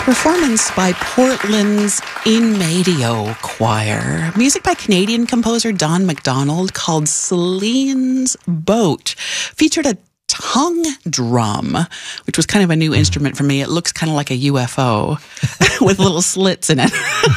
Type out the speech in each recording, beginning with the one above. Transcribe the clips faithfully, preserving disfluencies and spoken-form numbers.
Performance by Portland's In Medio Choir. Music by Canadian composer Don McDonald called Celine's Boat. Featured a tongue drum, which was kind of a new instrument for me. It looks kind of like a U F O with little slits in it.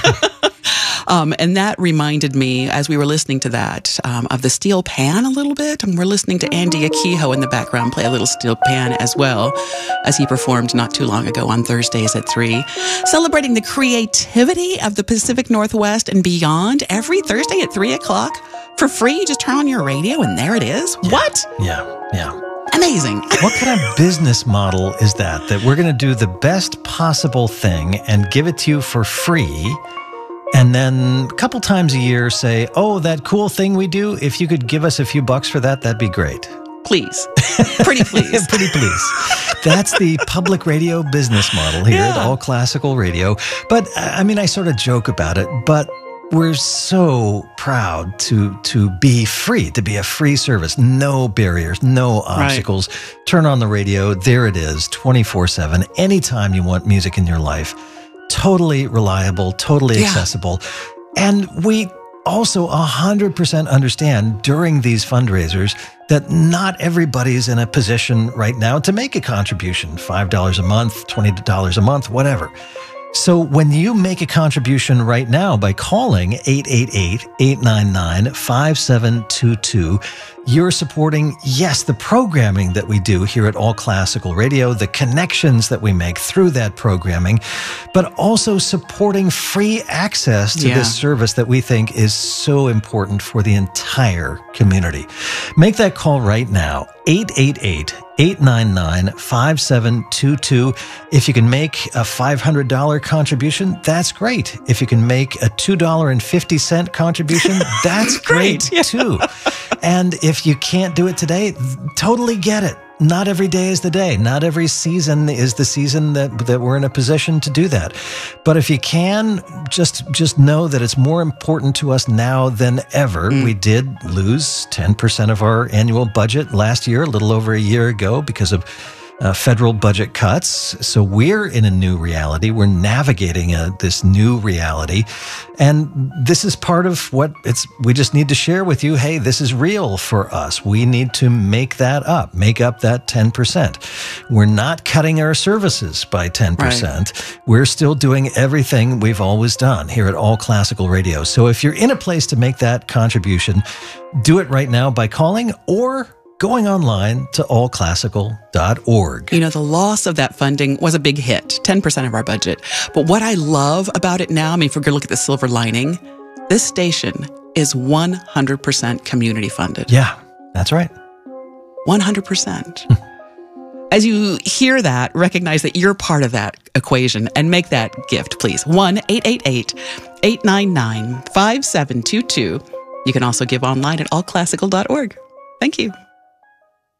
Um, and that reminded me, as we were listening to that, um, of the steel pan a little bit. And we're listening to Andy Akiho in the background play a little steel pan as well, as he performed not too long ago on Thursdays at three. Celebrating the creativity of the Pacific Northwest and beyond every Thursday at three o'clock for free. You just turn on your radio and there it is. Yeah, what? Yeah, yeah. Amazing. What kind of business model is that? That we're going to do the best possible thing and give it to you for free, and then a couple times a year say, oh, that cool thing we do, if you could give us a few bucks for that, that'd be great. Please. Pretty please. Pretty please. That's the public radio business model here Yeah. at All Classical Radio. But, I mean, I sort of joke about it, but we're so proud to to be free, to be a free service. No barriers, no obstacles. Right. Turn on the radio. There it is, twenty-four seven. Anytime you want music in your life. Totally reliable, totally Yeah. accessible. And we also one hundred percent understand during these fundraisers that not everybody's in a position right now to make a contribution, five dollars a month, twenty dollars a month, whatever. So when you make a contribution right now by calling eight eight eight, eight nine nine, five seven two two, you're supporting, yes, the programming that we do here at All Classical Radio, the connections that we make through that programming, but also supporting free access to Yeah. this service that we think is so important for the entire community. Make that call right now, eight eight eight, eight nine nine, five seven two two. If you can make a five hundred dollars contribution, that's great. If you can make a two dollars and fifty cents contribution, that's great, Great, yeah. too. And if you can't do it today, totally get it. Not every day is the day. Not every season is the season that, that we're in a position to do that. But if you can, just just know that it's more important to us now than ever. Mm. We did lose ten percent of our annual budget last year, a little over a year ago, because of Uh, federal budget cuts. So we're in a new reality. We're navigating a, this new reality. And this is part of what it's, we just need to share with you. Hey, this is real for us. We need to make that up, make up that ten percent. We're not cutting our services by ten percent. Right. We're still doing everything we've always done here at All Classical Radio. So if you're in a place to make that contribution, do it right now by calling or going online to all classical dot org. You know, the loss of that funding was a big hit, ten percent of our budget. But what I love about it now, I mean, if we're going to look at the silver lining, this station is one hundred percent community funded. Yeah, that's right. one hundred percent. As you hear that, recognize that you're part of that equation and make that gift, please. one eight eight eight, eight nine nine, five seven two two. You can also give online at all classical dot org. Thank you.